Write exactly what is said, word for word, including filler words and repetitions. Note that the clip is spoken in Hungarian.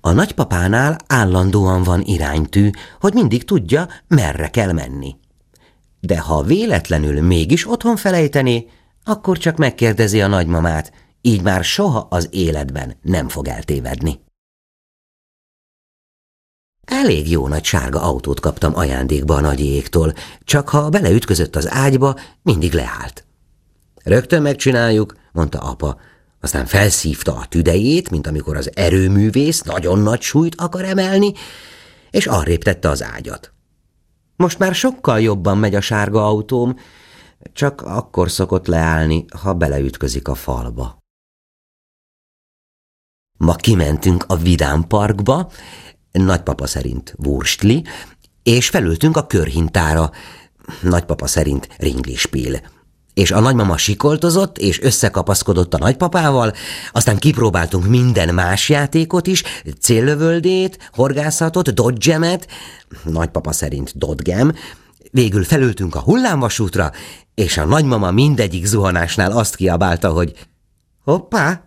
A nagypapánál állandóan van iránytű, hogy mindig tudja, merre kell menni. De ha véletlenül mégis otthon felejteni, akkor csak megkérdezi a nagymamát, így már soha az életben nem fog eltévedni. Elég jó nagy sárga autót kaptam ajándékba a nagyéjéktól, csak ha beleütközött az ágyba, mindig leállt. Rögtön megcsináljuk, mondta apa, aztán felszívta a tüdejét, mint amikor az erőművész nagyon nagy súlyt akar emelni, és arrébb tette az ágyat. Most már sokkal jobban megy a sárga autóm, csak akkor szokott leállni, ha beleütközik a falba. Ma kimentünk a Vidám Parkba, nagypapa szerint Wurstli, és felültünk a körhintára, nagypapa szerint Ringlispiel. És a nagymama sikoltozott, és összekapaszkodott a nagypapával, aztán kipróbáltunk minden más játékot is, céllövöldét, horgászatot, dodgemet, nagypapa szerint dodgem, végül felültünk a hullámvasútra, és a nagymama mindegyik zuhanásnál azt kiabálta, hogy hoppá,